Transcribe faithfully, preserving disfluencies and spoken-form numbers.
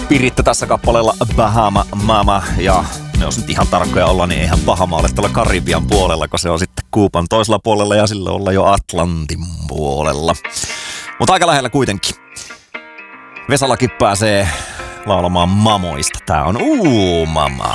Piritta tässä kappaleella Bahama Mama. Ja jos nyt ihan tarkkoja olla, niin eihän Bahama ole tuolla Karibian puolella, kun se on sitten Kuuban toisella puolella ja sillä olla jo Atlantin puolella. Mutta aika lähellä kuitenkin. Vesalakin pääsee laulamaan mamoista. Tää on Uu Mama.